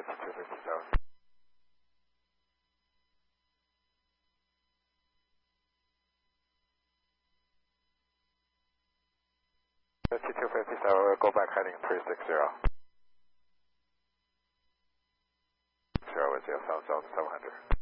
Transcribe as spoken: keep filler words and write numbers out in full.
fifty-two fifty-seven. fifty-two fifty-seven, we'll go back heading three six zero. Zero with you, South Zone seven hundred.